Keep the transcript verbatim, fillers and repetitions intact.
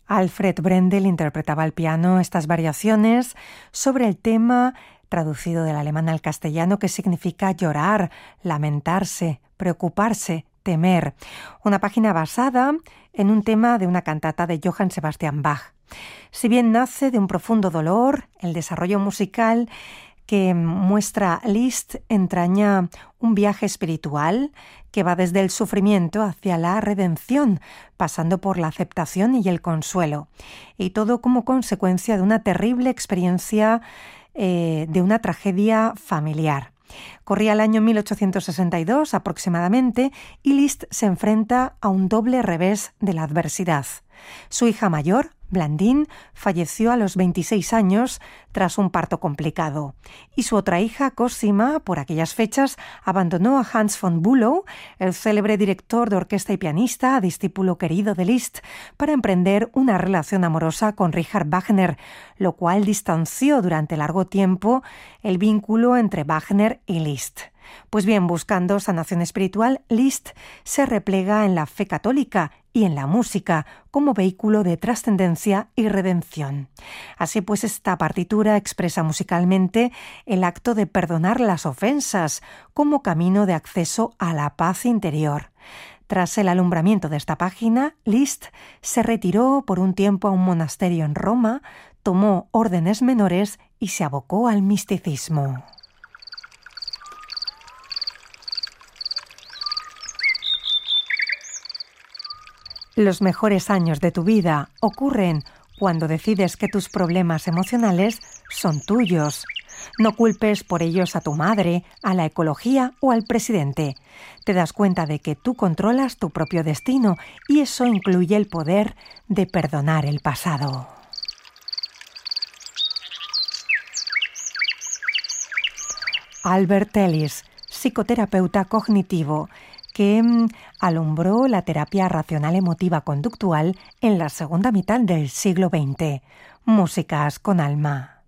Alfred Brendel interpretaba al piano estas variaciones sobre el tema traducido del alemán al castellano que significa llorar, lamentarse, preocuparse, temer. Una página basada en un tema de una cantata de Johann Sebastian Bach. Si bien nace de un profundo dolor, el desarrollo musical que muestra Liszt entraña un viaje espiritual que va desde el sufrimiento hacia la redención, pasando por la aceptación y el consuelo. Y todo como consecuencia de una terrible experiencia eh, de una tragedia familiar. Corría el año mil ochocientos sesenta y dos aproximadamente y Liszt se enfrenta a un doble revés de la adversidad. Su hija mayor, Blandine, falleció a los veintiséis años tras un parto complicado, y su otra hija, Cosima, por aquellas fechas, abandonó a Hans von Bülow, el célebre director de orquesta y pianista, discípulo querido de Liszt, para emprender una relación amorosa con Richard Wagner, lo cual distanció durante largo tiempo el vínculo entre Wagner y Liszt. Pues bien, buscando sanación espiritual, Liszt se replega en la fe católica y en la música como vehículo de trascendencia y redención. Así pues, esta partitura expresa musicalmente el acto de perdonar las ofensas como camino de acceso a la paz interior. Tras el alumbramiento de esta página, Liszt se retiró por un tiempo a un monasterio en Roma, tomó órdenes menores y se abocó al misticismo. Los mejores años de tu vida ocurren cuando decides que tus problemas emocionales son tuyos. No culpes por ellos a tu madre, a la ecología o al presidente. Te das cuenta de que tú controlas tu propio destino y eso incluye el poder de perdonar el pasado. Albert Ellis, psicoterapeuta cognitivo, que alumbró la terapia racional emotiva conductual en la segunda mitad del siglo veinte. Músicas con alma.